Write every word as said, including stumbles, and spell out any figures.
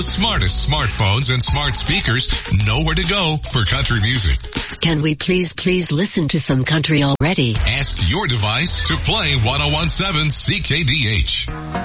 the smartest smartphones and smart speakers know where to go for country music. Can we please, please listen to some country already? Ask your device to play ten seventeen C K D H.